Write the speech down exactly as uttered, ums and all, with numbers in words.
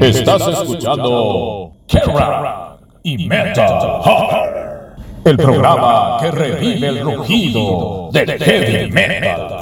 Estás escuchando Kerrang y Metal Hammer, el programa que revive el rugido del heavy metal.